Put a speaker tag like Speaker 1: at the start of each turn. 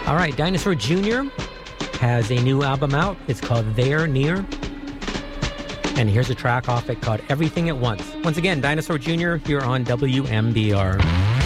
Speaker 1: All right, Dinosaur Jr. has a new album out. It's called There Near. And here's a track off it called Everything at Once. Once again, Dinosaur Jr. here on WMBR.